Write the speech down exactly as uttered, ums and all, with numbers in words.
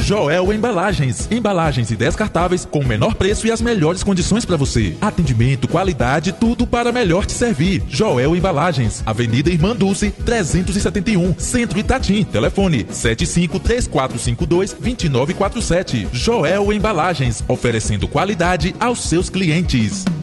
Joel Embalagens. Embalagens e descartáveis com o menor preço e as melhores condições para você. Atendimento, qualidade, tudo para melhor te servir. Joel Embalagens, Avenida Irmã Dulce, trezentos e setenta e um, Centro Itatim. Telefone sete cinco três quatro cinco dois, dois nove quatro sete. Joel Embalagens, oferecendo qualidade aos seus clientes.